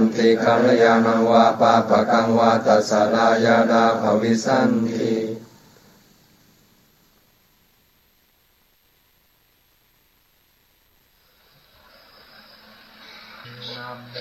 ติกัลยาณังวาปาปะกังวาตัสสะลายาดาภวิสันติ